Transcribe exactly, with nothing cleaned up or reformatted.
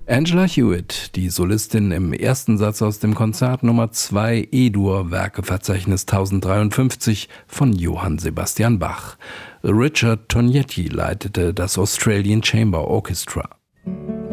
Angela Hewitt, die Solistin im ersten Satz aus dem Konzert Nummer zwei E-Dur, Werkeverzeichnis tausenddreiundfünfzig von Johann Sebastian Bach. Richard Tognetti leitete das Australian Chamber Orchestra.